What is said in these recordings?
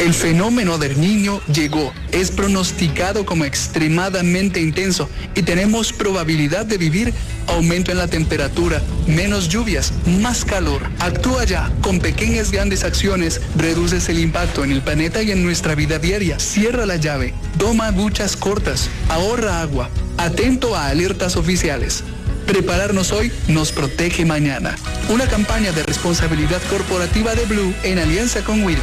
El fenómeno del Niño llegó, es pronosticado como extremadamente intenso y tenemos probabilidad de vivir aumento en la temperatura, menos lluvias, más calor. Actúa ya, con pequeñas grandes acciones, reduces el impacto en el planeta y en nuestra vida diaria. Cierra la llave, toma duchas cortas, ahorra agua, atento a alertas oficiales. Prepararnos hoy nos protege mañana. Una campaña de responsabilidad corporativa de Blue en alianza con Wido.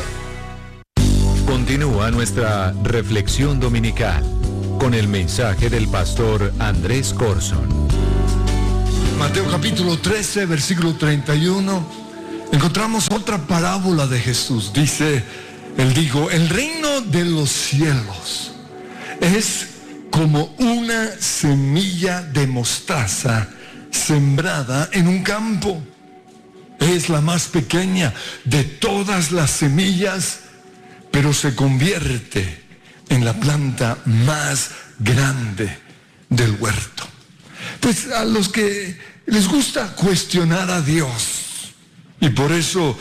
Continúa nuestra reflexión dominical con el mensaje del pastor Andrés Corson. Mateo capítulo 13, versículo 31, encontramos otra parábola de Jesús. Él dijo, el reino de los cielos es como una semilla de mostaza sembrada en un campo. Es la más pequeña de todas las semillas, pero se convierte en la planta más grande del huerto. Pues a los que les gusta cuestionar a Dios y por eso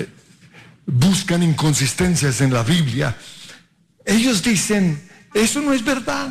buscan inconsistencias en la Biblia, ellos dicen, eso no es verdad.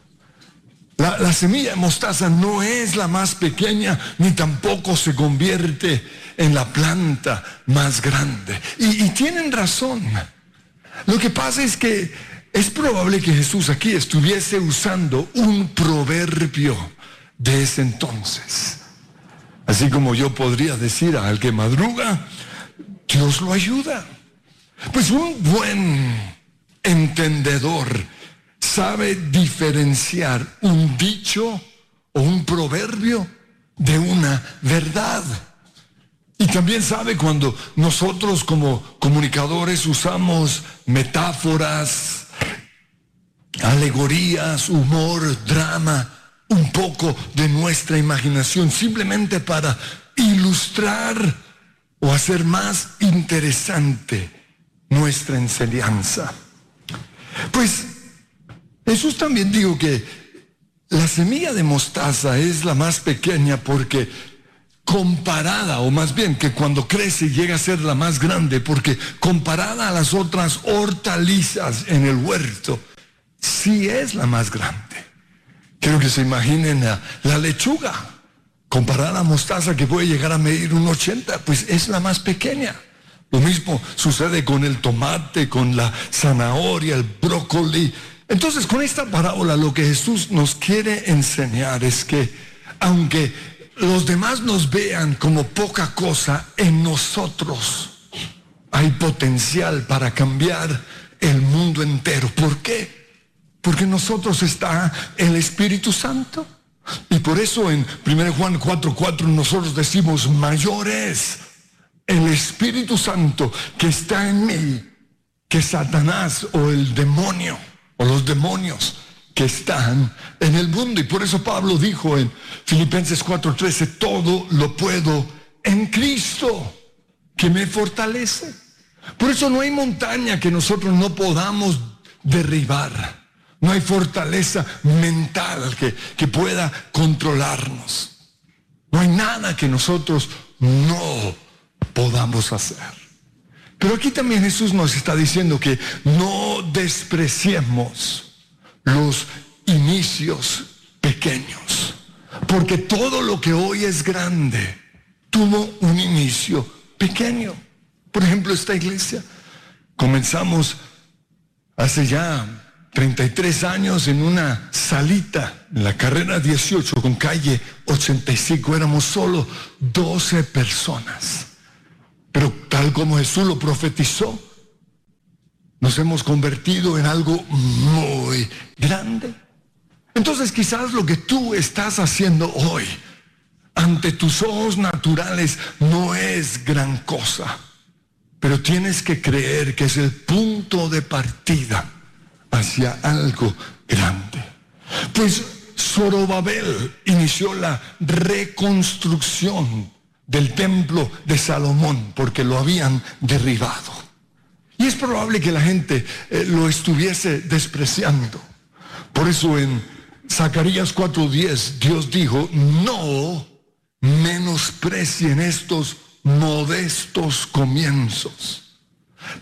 La semilla de mostaza no es la más pequeña, ni tampoco se convierte en la planta más grande. Y tienen razón. Lo que pasa es que es probable que Jesús aquí estuviese usando un proverbio de ese entonces. Así como yo podría decir al que madruga, Dios lo ayuda. Pues un buen entendedor sabe diferenciar un dicho o un proverbio de una verdad. Y también sabe cuando nosotros como comunicadores usamos metáforas, alegorías, humor, drama, un poco de nuestra imaginación, simplemente para ilustrar o hacer más interesante nuestra enseñanza. Pues Jesús también dijo que la semilla de mostaza es la más pequeña porque comparada, o más bien que cuando crece llega a ser la más grande, porque comparada a las otras hortalizas en el huerto, sí es la más grande. Quiero que se imaginen la lechuga, comparada a la mostaza que puede llegar a medir un 80, pues es la más pequeña. Lo mismo sucede con el tomate, con la zanahoria, el brócoli. Entonces, con esta parábola lo que Jesús nos quiere enseñar es que, aunque los demás nos vean como poca cosa, en nosotros hay potencial para cambiar el mundo entero. ¿Por qué? Porque en nosotros está el Espíritu Santo. Y por eso en 1 Juan 4:4 nosotros decimos, mayor es el Espíritu Santo que está en mí que Satanás o el demonio o los demonios que están en el mundo. Y por eso Pablo dijo en Filipenses 4:13, todo lo puedo en Cristo que me fortalece. Por eso no hay montaña que nosotros no podamos derribar. No hay fortaleza mental que pueda controlarnos. No hay nada que nosotros no podamos hacer. Pero aquí también Jesús nos está diciendo que no despreciemos los inicios pequeños, porque todo lo que hoy es grande tuvo un inicio pequeño. Por ejemplo, esta iglesia comenzamos hace ya 33 años en una salita en la carrera 18 con calle 85. Éramos solo 12 personas, pero tal como Jesús lo profetizó, nos hemos convertido en algo muy grande. Entonces quizás lo que tú estás haciendo hoy ante tus ojos naturales no es gran cosa, pero tienes que creer que es el punto de partida hacia algo grande. Pues Zorobabel inició la reconstrucción del templo de Salomón porque lo habían derribado. Y es probable que la gente lo estuviese despreciando. Por eso en Zacarías 4:10 Dios dijo, no menosprecien estos modestos comienzos,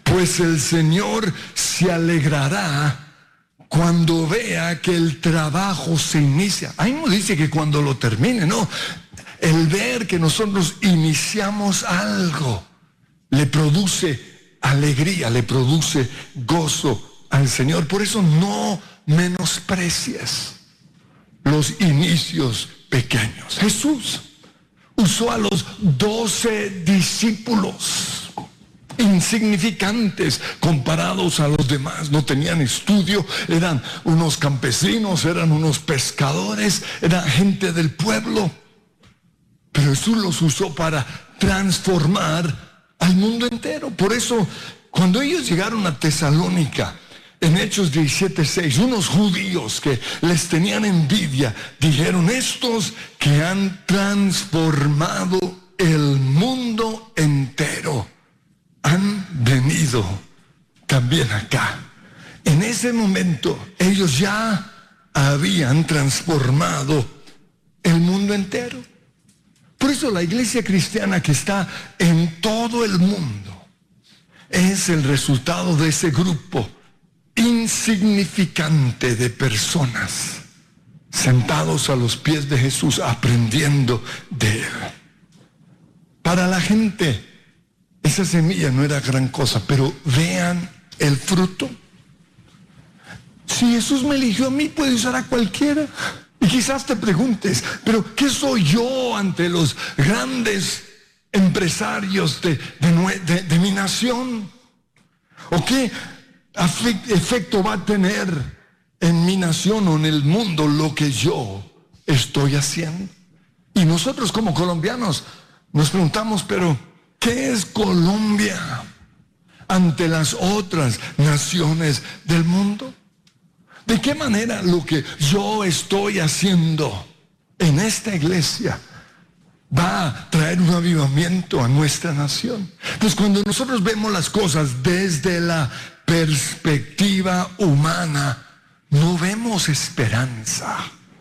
pues el Señor se alegrará cuando vea que el trabajo se inicia. Ahí no dice que cuando lo termine, no. El ver que nosotros iniciamos algo le produce alegría, le produce gozo al Señor. Por eso no menosprecies los inicios pequeños. Jesús usó a los 12 discípulos insignificantes comparados a los demás. No tenían estudio, eran unos campesinos, eran unos pescadores, era gente del pueblo. Pero Jesús los usó para transformar al mundo entero. Por eso, cuando ellos llegaron a Tesalónica, en Hechos 17:6, unos judíos que les tenían envidia, dijeron: estos que han transformado el mundo entero, han venido también acá. En ese momento, ellos ya habían transformado el mundo entero. Por eso la iglesia cristiana que está en todo el mundo es el resultado de ese grupo insignificante de personas sentados a los pies de Jesús, aprendiendo de Él. Para la gente, esa semilla no era gran cosa, pero vean el fruto. Si Jesús me eligió a mí, puede usar a cualquiera. Y quizás te preguntes, pero ¿qué soy yo ante los grandes empresarios de mi nación? ¿O qué efecto va a tener en mi nación o en el mundo lo que yo estoy haciendo? Y nosotros como colombianos nos preguntamos, pero ¿qué es Colombia ante las otras naciones del mundo? ¿De qué manera lo que yo estoy haciendo en esta iglesia va a traer un avivamiento a nuestra nación? Pues cuando nosotros vemos las cosas desde la perspectiva humana, no vemos esperanza.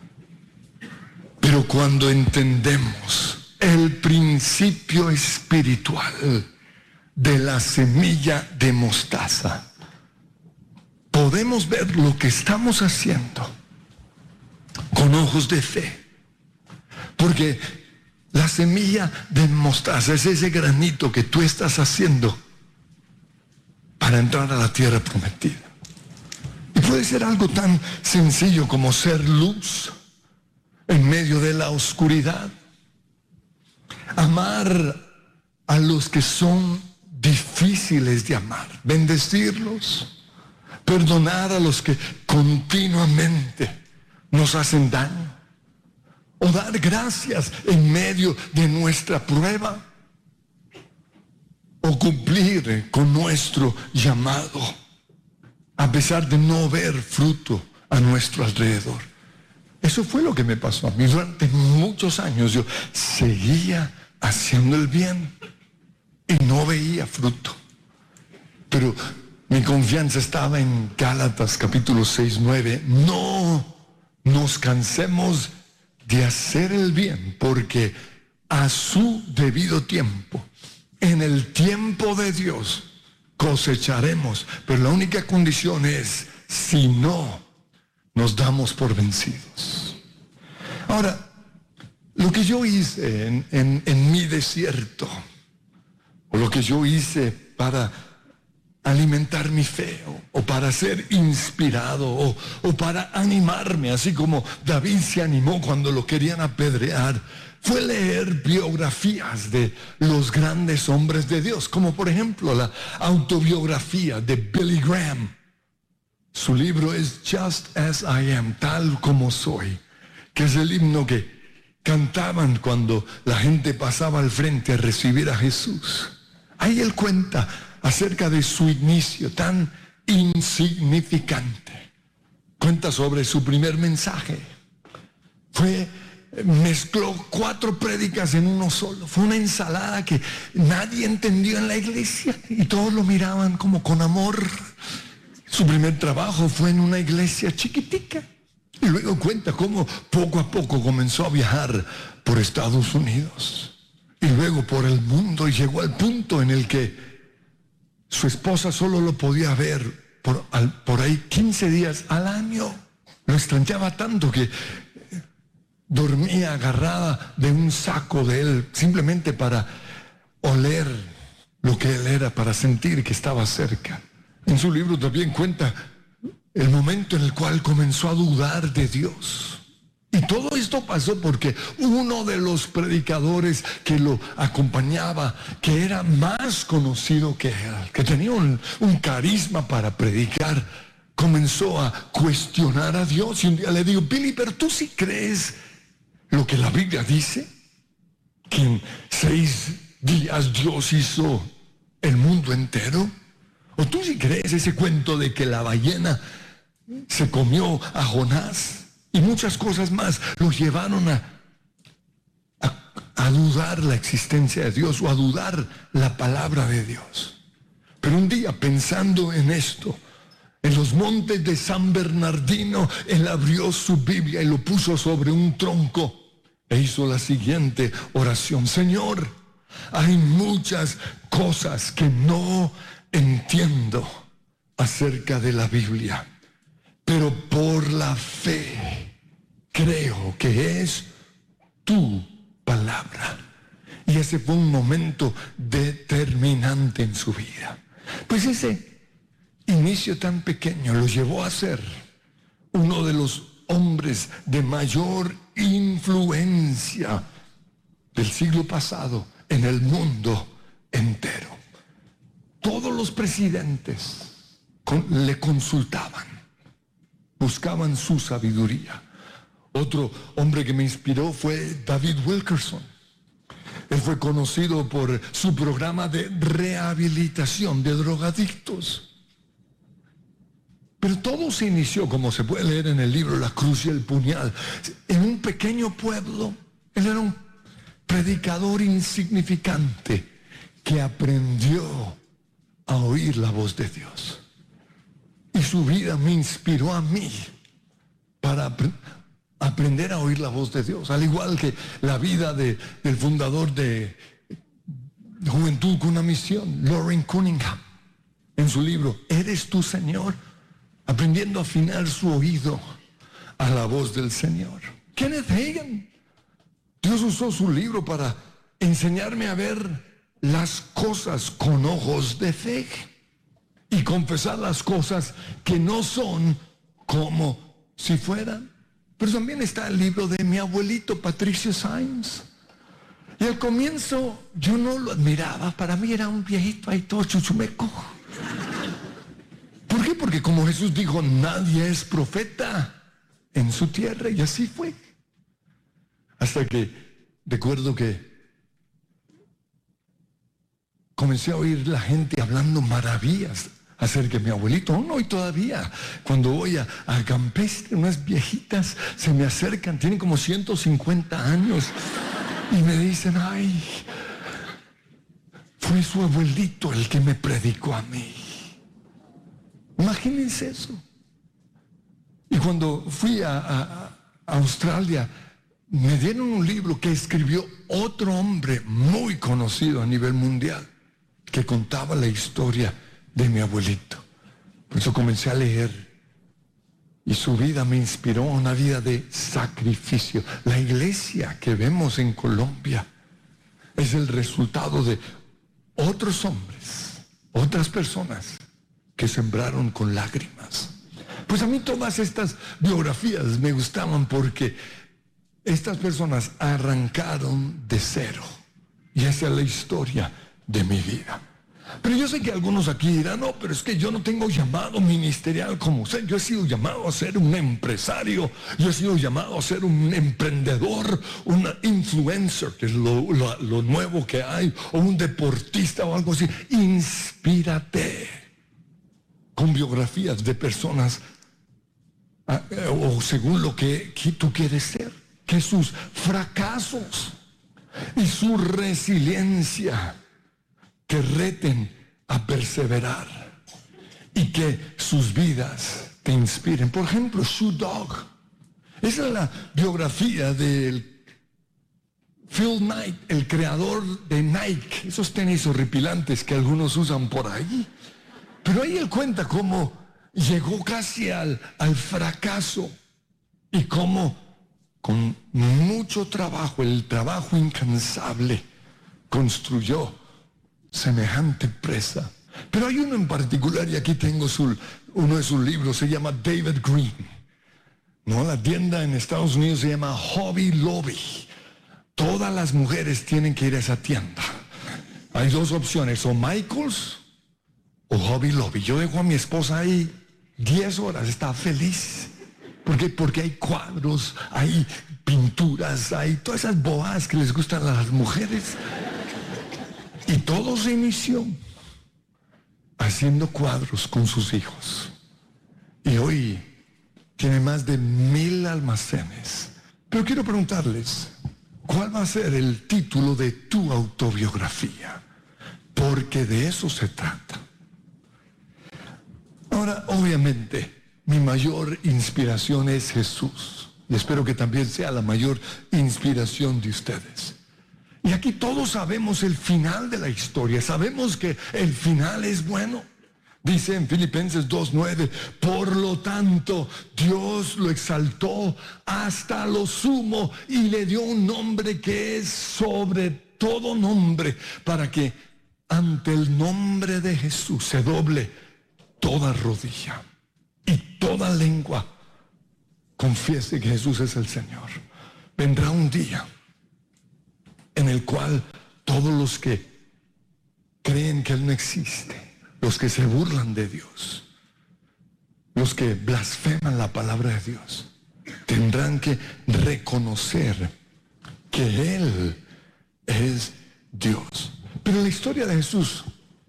Pero cuando entendemos el principio espiritual de la semilla de mostaza, podemos ver lo que estamos haciendo con ojos de fe. Porque la semilla de mostaza es ese granito que tú estás haciendo para entrar a la tierra prometida. Y puede ser algo tan sencillo como ser luz en medio de la oscuridad. Amar a los que son difíciles de amar. Bendecirlos. Perdonar a los que continuamente nos hacen daño. O dar gracias en medio de nuestra prueba. O cumplir con nuestro llamado, a pesar de no ver fruto a nuestro alrededor. Eso fue lo que me pasó a mí. Durante muchos años yo seguía haciendo el bien y no veía fruto. Pero mi confianza estaba en Gálatas capítulo 6:9. No nos cansemos de hacer el bien, porque a su debido tiempo, en el tiempo de Dios, cosecharemos. Pero la única condición es si no nos damos por vencidos. Ahora, lo que yo hice en mi desierto, o lo que yo hice para alimentar mi fe, o para ser inspirado, o para animarme, así como David se animó cuando lo querían apedrear, fue leer biografías de los grandes hombres de Dios, como por ejemplo la autobiografía de Billy Graham. Su libro es Just As I Am, tal como soy, que es el himno que cantaban cuando la gente pasaba al frente a recibir a Jesús. Ahí él cuenta acerca de su inicio tan insignificante. Cuenta sobre su primer mensaje. Mezcló 4 prédicas en uno solo. Fue una ensalada que nadie entendió en la iglesia y todos lo miraban como con amor. Su primer trabajo fue en una iglesia chiquitica. Y luego cuenta cómo poco a poco comenzó a viajar por Estados Unidos y luego por el mundo, y llegó al punto en el que su esposa solo lo podía ver por ahí 15 días al año. Lo extrañaba tanto que dormía agarrada de un saco de él, simplemente para oler lo que él era, para sentir que estaba cerca. En su libro también cuenta el momento en el cual comenzó a dudar de Dios. Y todo esto pasó porque uno de los predicadores que lo acompañaba, que era más conocido que él, que tenía un carisma para predicar, comenzó a cuestionar a Dios. Y un día le digo: Billy, pero tú sí crees lo que la Biblia dice, que en 6 días Dios hizo el mundo entero. ¿O tú sí crees ese cuento de que la ballena se comió a Jonás? Y muchas cosas más los llevaron a dudar la existencia de Dios, o a dudar la palabra de Dios. Pero un día, pensando en esto, en los montes de San Bernardino, él abrió su Biblia y lo puso sobre un tronco e hizo la siguiente oración: Señor, hay muchas cosas que no entiendo acerca de la Biblia, pero por la fe creo que es tu palabra. Y ese fue un momento determinante en su vida. Pues ese inicio tan pequeño lo llevó a ser uno de los hombres de mayor influencia del siglo pasado en el mundo entero. Todos los presidentes le consultaban, buscaban su sabiduría. Otro hombre que me inspiró fue David Wilkerson. Él fue conocido por su programa de rehabilitación de drogadictos. Pero todo se inició, como se puede leer en el libro La Cruz y el Puñal, en un pequeño pueblo. Él era un predicador insignificante que aprendió a oír la voz de Dios. Y su vida me inspiró a mí para aprender a oír la voz de Dios. Al igual que la vida del fundador de Juventud con una Misión, Loren Cunningham, en su libro ¿Eres tú, Señor?, aprendiendo a afinar su oído a la voz del Señor. Kenneth Hagin, Dios usó su libro para enseñarme a ver las cosas con ojos de fe y confesar las cosas que no son como si fueran. Pero también está el libro de mi abuelito Patricio Symes. Y al comienzo yo no lo admiraba. Para mí era un viejito ahí todo chuchumeco. ¿Por qué? Porque como Jesús dijo, nadie es profeta en su tierra. Y así fue. Hasta que recuerdo que comencé a oír la gente hablando maravillas acerca de mi abuelito. Aún hoy todavía, cuando voy al campestre, unas viejitas se me acercan, tienen como 150 años, y me dicen: ay, fue su abuelito el que me predicó a mí. Imagínense eso. Y cuando fui a Australia, me dieron un libro que escribió otro hombre muy conocido a nivel mundial, que contaba la historia de mi abuelito. Por eso comencé a leer, y su vida me inspiró a una vida de sacrificio. La iglesia que vemos en Colombia es el resultado de otros hombres, otras personas que sembraron con lágrimas. Pues a mí todas estas biografías me gustaban porque estas personas arrancaron de cero, y esa es la historia de mi vida. Pero yo sé que algunos aquí dirán: no, pero es que yo no tengo llamado ministerial como usted. Yo he sido llamado a ser un empresario, yo he sido llamado a ser un emprendedor, un influencer, que es lo nuevo que hay, o un deportista o algo así. Inspírate con biografías de personas o según lo que tú quieres ser, que sus fracasos y su resiliencia te reten a perseverar, y que sus vidas te inspiren. Por ejemplo, Shoe Dog. Esa es la biografía del Phil Knight, el creador de Nike, esos tenis horripilantes que algunos usan por ahí. Pero ahí él cuenta cómo llegó casi al fracaso y cómo con mucho trabajo, el trabajo incansable, construyó semejante empresa. Pero hay uno en particular, y aquí tengo uno de sus libros, se llama David Green. No, la tienda en Estados Unidos se llama Hobby Lobby. Todas las mujeres tienen que ir a esa tienda. Hay dos opciones, o Michaels o Hobby Lobby. Yo dejo a mi esposa ahí 10 horas, está feliz. Porque hay cuadros, hay pinturas, hay todas esas bobadas que les gustan a las mujeres. Y todo se inició haciendo cuadros con sus hijos. Y hoy tiene más de 1000 almacenes. Pero quiero preguntarles, ¿cuál va a ser el título de tu autobiografía? Porque de eso se trata. Ahora, obviamente, mi mayor inspiración es Jesús. Y espero que también sea la mayor inspiración de ustedes. Y aquí todos sabemos el final de la historia. Sabemos que el final es bueno. Dice en Filipenses 2:9, por lo tanto, Dios lo exaltó hasta lo sumo y le dio un nombre que es sobre todo nombre, para que ante el nombre de Jesús se doble toda rodilla y toda lengua confiese que Jesús es el Señor. Vendrá un día en el cual todos los que creen que Él no existe, los que se burlan de Dios, los que blasfeman la palabra de Dios, tendrán que reconocer que Él es Dios. Pero la historia de Jesús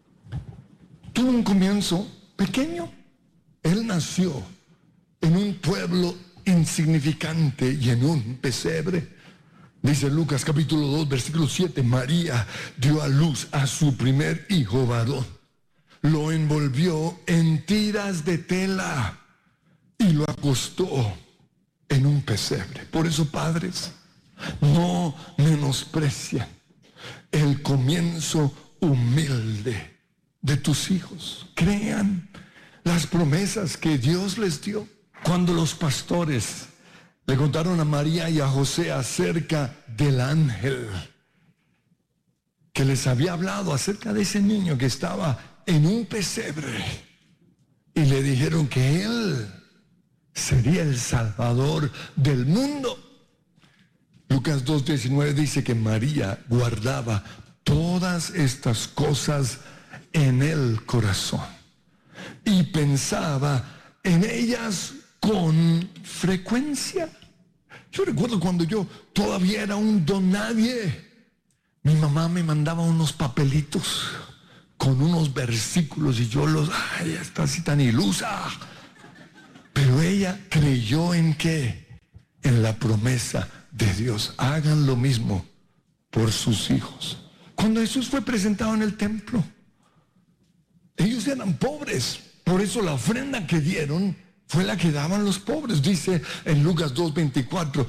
tuvo un comienzo pequeño. Él nació en un pueblo insignificante y en un pesebre. Dice Lucas capítulo 2, versículo 7, María dio a luz a su primer hijo varón. Lo envolvió en tiras de tela y lo acostó en un pesebre. Por eso, padres, no menosprecien el comienzo humilde de tus hijos. Crean las promesas que Dios les dio. Cuando los pastores le contaron a María y a José acerca del ángel que les había hablado acerca de ese niño que estaba en un pesebre, y le dijeron que él sería el Salvador del mundo. Lucas 2:19 dice que María guardaba todas estas cosas en el corazón y pensaba en ellas con frecuencia. Yo recuerdo cuando yo todavía era un don nadie, mi mamá me mandaba unos papelitos con unos versículos y yo está así tan ilusa. Pero ella creyó en qué, en la promesa de Dios. Hagan lo mismo por sus hijos. Cuando Jesús fue presentado en el templo, ellos eran pobres, por eso la ofrenda que dieron fue la que daban los pobres. Dice en Lucas 2:24,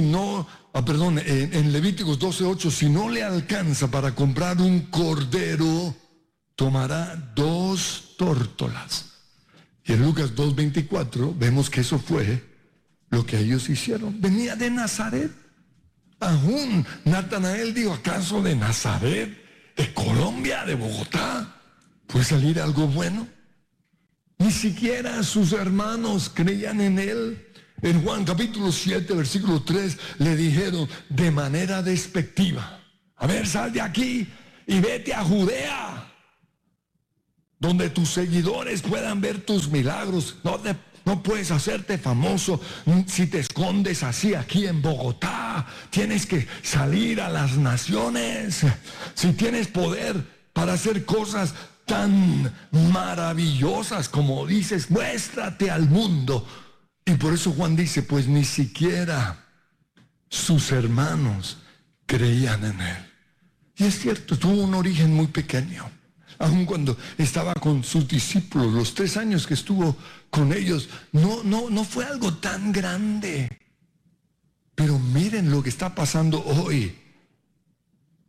en Levíticos 12:8, si no le alcanza para comprar un cordero, tomará 2 tórtolas. Y en Lucas 2:24 vemos que eso fue lo que ellos hicieron. Venía de Nazaret. Aún Natanael dijo, ¿acaso de Nazaret, de Colombia, de Bogotá, puede salir algo bueno? Ni siquiera sus hermanos creían en él. En Juan capítulo 7, versículo 3, le dijeron de manera despectiva, a ver, sal de aquí y vete a Judea, donde tus seguidores puedan ver tus milagros. No puedes hacerte famoso si te escondes así aquí en Bogotá. Tienes que salir a las naciones. Si tienes poder para hacer cosas tan maravillosas como dices, muéstrate al mundo. Y por eso Juan dice, pues ni siquiera sus hermanos creían en él. Y es cierto, tuvo un origen muy pequeño. Aun cuando estaba con sus discípulos, los 3 años que estuvo con ellos, no fue algo tan grande. Pero miren lo que está pasando hoy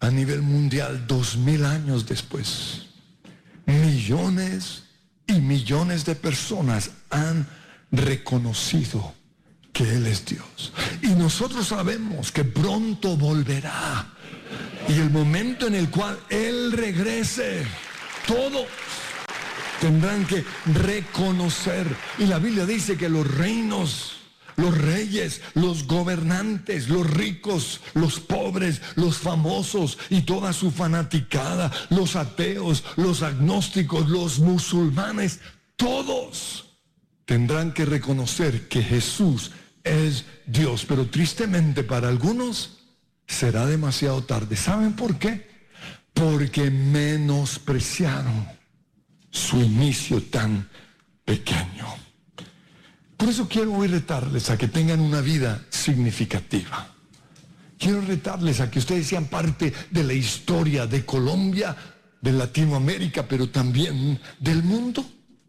a nivel mundial 2000 años después, millones y millones de personas han reconocido que Él es Dios. Y nosotros sabemos que pronto volverá. Y el momento en el cual Él regrese, todos tendrán que reconocer. Y la Biblia dice que los reinos, los reyes, los gobernantes, los ricos, los pobres, los famosos y toda su fanaticada, los ateos, los agnósticos, los musulmanes, todos tendrán que reconocer que Jesús es Dios. Pero tristemente para algunos será demasiado tarde. ¿Saben por qué? Porque menospreciaron su inicio tan pequeño. Por eso quiero hoy retarles a que tengan una vida significativa. Quiero retarles a que ustedes sean parte de la historia de Colombia, de Latinoamérica, pero también del mundo.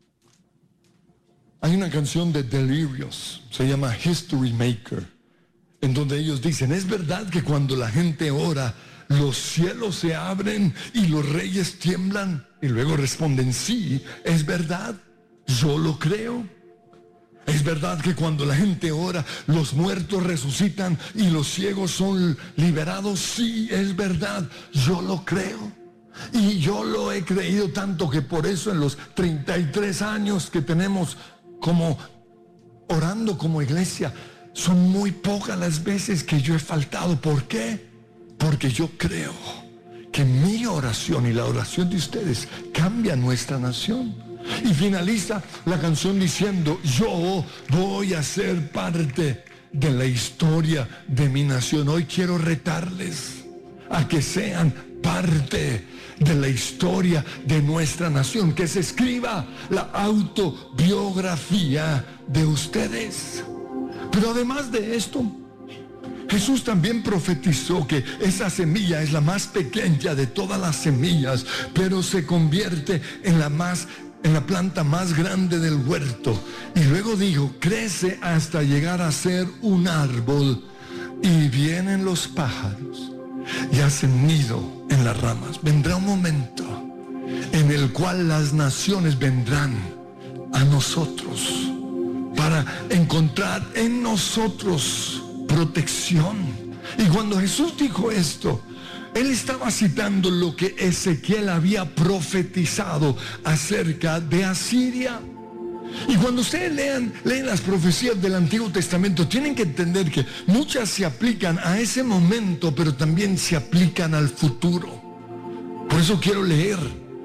Hay una canción de Delirious, se llama History Maker, en donde ellos dicen, es verdad que cuando la gente ora, los cielos se abren y los reyes tiemblan. Y luego responden, sí, es verdad, yo lo creo. Es verdad que cuando la gente ora, los muertos resucitan y los ciegos son liberados. Sí, es verdad, yo lo creo. Y yo lo he creído tanto que por eso en los 33 años que tenemos como orando como iglesia, son muy pocas las veces que yo he faltado. ¿Por qué? Porque yo creo que mi oración y la oración de ustedes cambia nuestra nación. Y finaliza la canción diciendo, yo voy a ser parte de la historia de mi nación. Hoy quiero retarles a que sean parte de la historia de nuestra nación, que se escriba la autobiografía de ustedes. Pero además de esto, Jesús también profetizó que esa semilla es la más pequeña de todas las semillas, pero se convierte en la planta más grande del huerto. Y luego dijo, crece hasta llegar a ser un árbol, y vienen los pájaros y hacen nido en las ramas. Vendrá un momento en el cual las naciones vendrán a nosotros para encontrar en nosotros protección. Y cuando Jesús dijo esto, Él estaba citando lo que Ezequiel había profetizado acerca de Asiria. Y cuando ustedes leen las profecías del Antiguo Testamento, tienen que entender que muchas se aplican a ese momento, pero también se aplican al futuro. Por eso quiero leer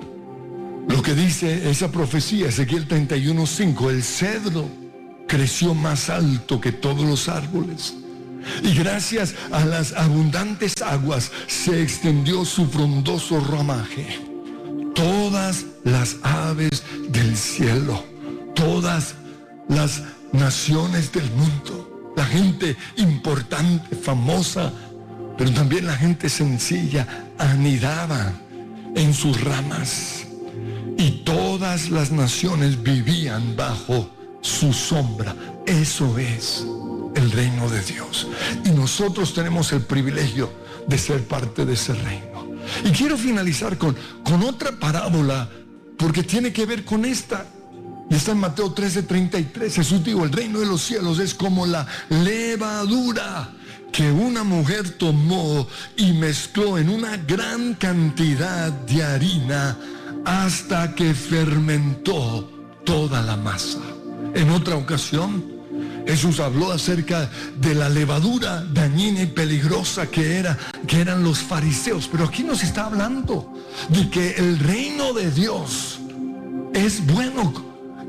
lo que dice esa profecía, Ezequiel 31:5. El cedro creció más alto que todos los árboles, y gracias a las abundantes aguas se extendió su frondoso ramaje. Todas las aves del cielo, todas las naciones del mundo, la gente importante, famosa, pero también la gente sencilla, anidaba en sus ramas, y todas las naciones vivían bajo su sombra. Eso es el reino de Dios, y nosotros tenemos el privilegio de ser parte de ese reino. Y quiero finalizar con otra parábola, porque tiene que ver con esta, y está en Mateo 13:33. Jesús dijo, el reino de los cielos es como la levadura que una mujer tomó y mezcló en una gran cantidad de harina hasta que fermentó toda la masa. En otra ocasión, Jesús habló acerca de la levadura dañina y peligrosa que eran los fariseos. Pero aquí nos está hablando de que el reino de Dios es bueno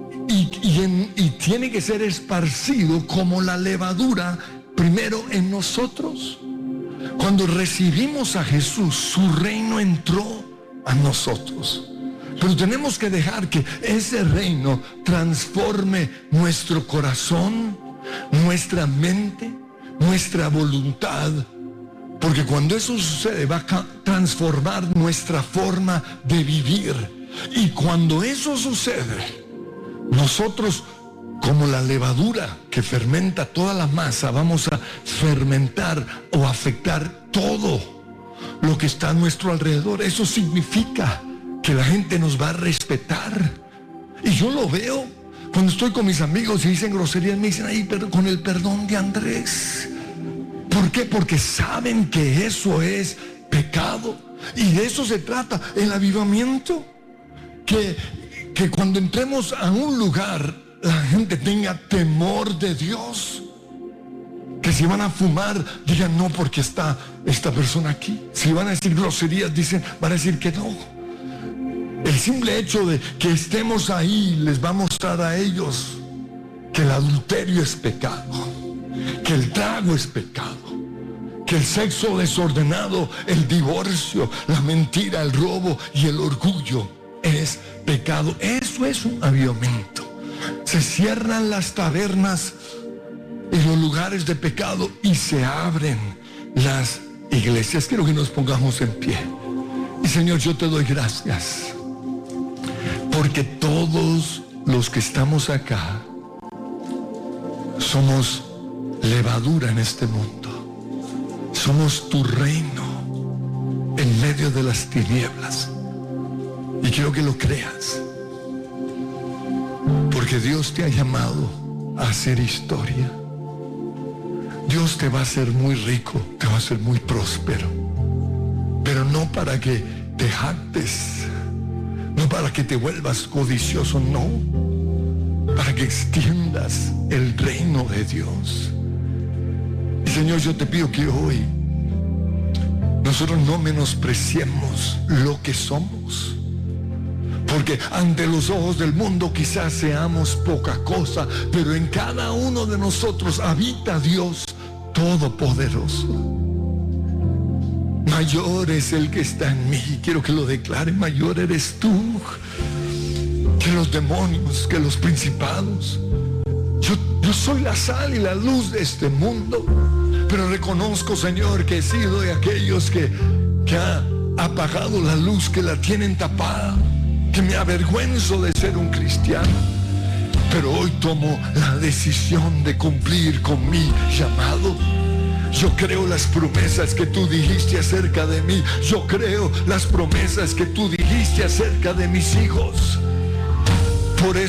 y tiene que ser esparcido como la levadura primero en nosotros. Cuando recibimos a Jesús, su reino entró a nosotros. Pero tenemos que dejar que ese reino transforme nuestro corazón, nuestra mente, nuestra voluntad. Porque cuando eso sucede, va a transformar nuestra forma de vivir. Y cuando eso sucede, nosotros, como la levadura que fermenta toda la masa, vamos a fermentar o afectar todo lo que está a nuestro alrededor. Eso significa que la gente nos va a respetar. Y yo lo veo cuando estoy con mis amigos y dicen groserías, me dicen, ay, pero con el perdón de Andrés. ¿Por qué? Porque saben que eso es pecado. Y de eso se trata el avivamiento. Que cuando entremos a un lugar, la gente tenga temor de Dios. Que si van a fumar, digan no, porque está esta persona aquí. Si van a decir groserías, van a decir que no. El simple hecho de que estemos ahí les va a mostrar a ellos que el adulterio es pecado, que el trago es pecado, que el sexo desordenado, el divorcio, la mentira, el robo y el orgullo es pecado. Eso es un avivamiento. Se cierran las tabernas y los lugares de pecado y se abren las iglesias. Quiero que nos pongamos en pie. Y Señor, yo te doy gracias porque todos los que estamos acá somos levadura en este mundo. Somos tu reino en medio de las tinieblas. Y quiero que lo creas, porque Dios te ha llamado a hacer historia. Dios te va a hacer muy rico, te va a hacer muy próspero, pero no para que te jactes, no para que te vuelvas codicioso, no, para que extiendas el reino de Dios. Y Señor, yo te pido que hoy nosotros no menospreciemos lo que somos, porque ante los ojos del mundo quizás seamos poca cosa, pero en cada uno de nosotros habita Dios Todopoderoso. Mayor es el que está en mí. Quiero que lo declare. Mayor eres tú que los demonios, que los principados. Yo soy la sal y la luz de este mundo, pero reconozco, Señor, que he sido de aquellos que ha apagado la luz, que la tienen tapada, que me avergüenzo de ser un cristiano. Pero hoy tomo la decisión de cumplir con mi llamado. Yo creo las promesas que tú dijiste acerca de mí. Yo creo las promesas que tú dijiste acerca de mis hijos. Por eso